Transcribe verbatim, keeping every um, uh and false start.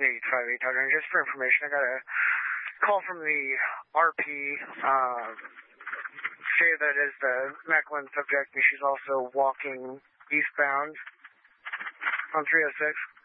eight five eight, Doctor Just for information, I got a call from the R P, uh, say that is the Mecklin subject, and she's also walking eastbound on three oh six.